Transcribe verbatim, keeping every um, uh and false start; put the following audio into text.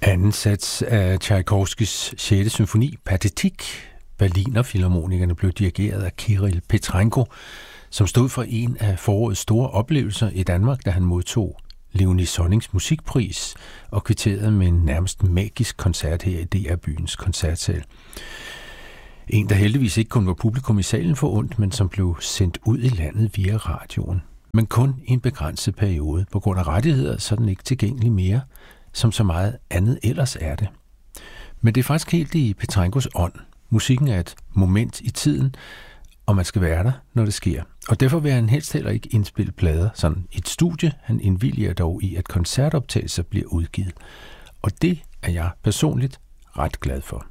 Anden sats af Tchaikovskys sjette symfoni, Pathetique. Berliner Filharmonikerne blev dirigeret af Kirill Petrenko, som stod for en af forårets store oplevelser i Danmark, da han modtog Léonie Sonnings musikpris og kvitterede med en nærmest magisk koncert her i D R-byens koncertsal. En, der heldigvis ikke kun var publikum i salen forundt, men som blev sendt ud i landet via radioen. Men kun i en begrænset periode. På grund af rettigheder, så er den ikke tilgængelig mere, som så meget andet ellers er det. Men det er faktisk helt i Petrenkos ånd. Musikken er et moment i tiden, og man skal være der, når det sker. Og derfor vil han helst heller ikke indspille plader sådan i et studie. Han indvilliger dog i, at koncertoptagelser bliver udgivet. Og det er jeg personligt ret glad for.